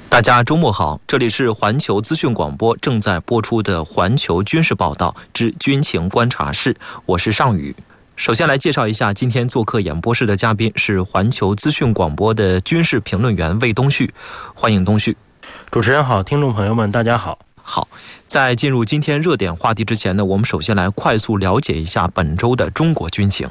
大家周末好，这里是环球资讯广播正在播出的环球军事报道之军情观察室，我是尚宇。首先来介绍一下今天做客演播室的嘉宾是环球资讯广播的军事评论员魏东旭，欢迎东旭。 主持人好，听众朋友们大家好。 好，在进入今天热点话题之前呢，我们首先来快速了解一下本周的中国军情。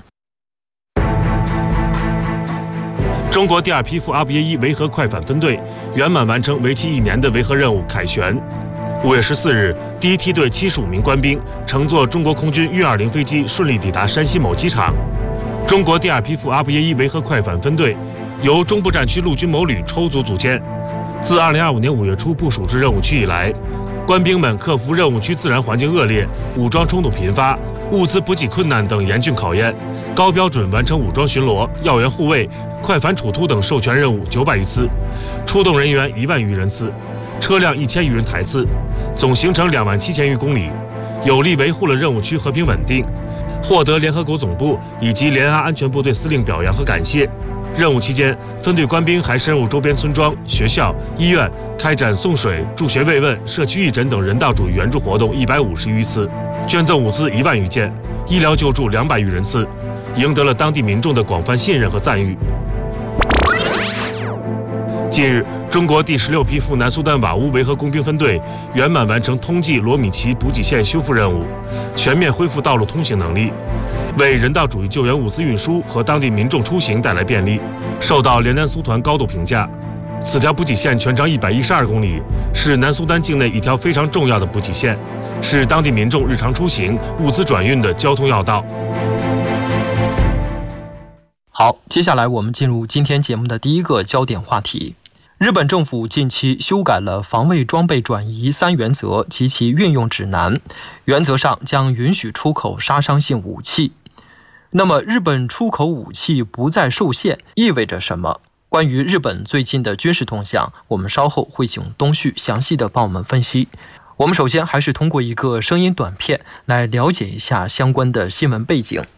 中国第二批复阿布耶伊维和快反分队圆满完成为期1年的维和任务凯旋。5月14日，第一梯队75名官兵乘坐中国空军运20飞机顺利抵达山西某机场。中国第二批复阿布耶伊维和快反分队由中部战区陆军某旅抽组组建。自2025年5月初部署至任务区以来，官兵们克服任务区自然环境恶劣、武装冲突频发、物资补给困难等严峻考验，高标准完成武装巡逻、要员护卫、快反处突等授权任务900余次，出动人员1万余人次，车辆1000余人台次，总行程27000余公里，有力维护了任务区和平稳定，获得联合国总部以及联安安全部队司令表扬和感谢。任务期间，分队官兵还深入周边村庄、学校、医院，开展送水、助学慰问、社区义诊等人道主义援助活动150余次，捐赠物资1万余件，医疗救助200余人次，赢得了当地民众的广泛信任和赞誉。近日，中国第16批赴南苏丹瓦乌维和工兵分队圆满完成通济罗米奇补给线修复任务，全面恢复道路通行能力，为人道主义救援物资运输和当地民众出行带来便利，受到联南苏团高度评价。此条补给线全长112公里，是南苏丹境内一条非常重要的补给线，是当地民众日常出行、物资转运的交通要道。 好，接下来我们进入今天节目的第一个焦点话题。日本政府近期修改了防卫装备转移3原则及其运用指南，原则上将允许出口杀伤性武器。那么日本出口武器不再受限意味着什么？关于日本最近的军事动向，我们稍后会请东旭详细的帮我们分析。我们首先还是通过一个声音短片来了解一下相关的新闻背景。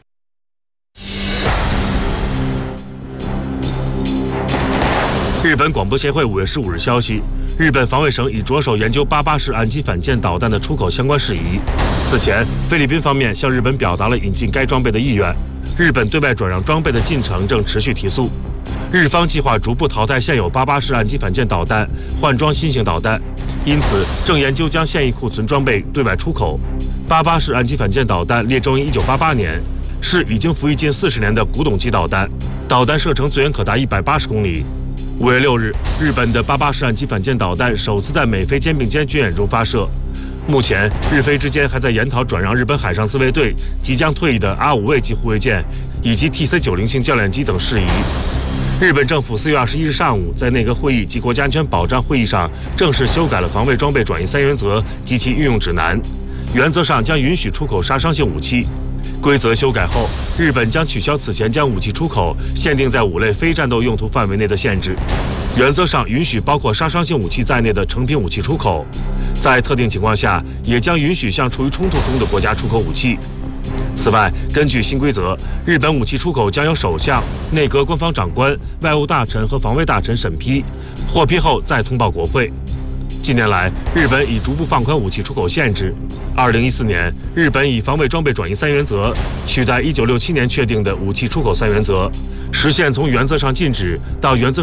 日本广播协会5月15日消息，日本防卫省已着手研究88式岸基反舰导弹的出口相关事宜。此前，菲律宾方面向日本表达了引进该装备的意愿，日本对外转让装备的进程正持续提速。日方计划逐步淘汰现有88式岸基反舰导弹，换装新型导弹，因此正研究将现役库存装备对外出口。88式岸基反舰导弹列装于1988年，是已经服役近40年的古董级导弹，导弹射程最远可达180公里。5月6日，日本的88式岸基反舰导弹首次在美菲肩并肩军演中发射。目前，日菲之间还在研讨转让日本海上自卫队即将退役的R5卫级护卫舰以及 TC-90型教练机等事宜。日本政府4月21日上午在内阁会议及国家安全保障会议上正式修改了防卫装备转移3原则及其运用指南，原则上将允许出口杀伤性武器。规则修改后，日本将取消此前将武器出口限定在5类非战斗用途范围内的限制，原则上允许包括杀伤性武器在内的成品武器出口，在特定情况下也将允许向处于冲突中的国家出口武器。此外，根据新规则，日本武器出口将由首相、内阁官方长官、外务大臣和防卫大臣审批，获批后再通报国会。近年来，日本已逐步放宽武器出口限制。2014年，日本以防卫装备转移3原则取代1967年确定的武器出口3原则，实现从原则上禁止到原则